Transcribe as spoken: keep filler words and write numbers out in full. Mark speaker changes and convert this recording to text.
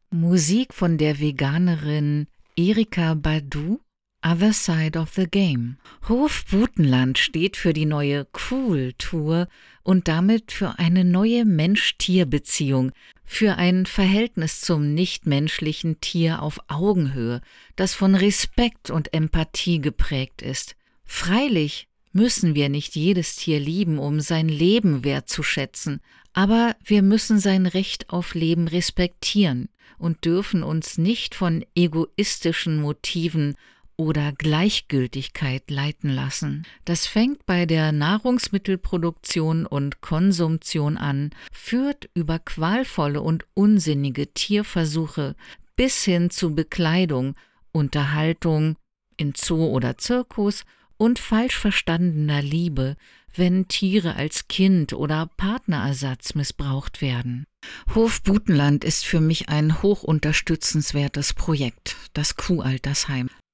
Speaker 1: Musik von der Veganerin Erykah Badu, Other Side of the Game. Hof Butenland steht für die neue Cool-Tour und damit für eine neue Mensch-Tier-Beziehung, für ein Verhältnis zum nichtmenschlichen Tier auf Augenhöhe, das von Respekt und Empathie geprägt ist. Freilich müssen wir nicht jedes Tier lieben, um sein Leben wertzuschätzen, aber wir müssen sein Recht auf Leben respektieren und dürfen uns nicht von egoistischen Motiven oder Gleichgültigkeit leiten lassen. Das fängt bei der Nahrungsmittelproduktion und Konsumtion an, führt über qualvolle und unsinnige Tierversuche bis hin zu Bekleidung, Unterhaltung in Zoo oder Zirkus und falsch verstandener Liebe, wenn Tiere als Kind oder Partnerersatz missbraucht werden. Hof Butenland ist für mich ein hoch unterstützenswertes Projekt, das Kuhaltersheim.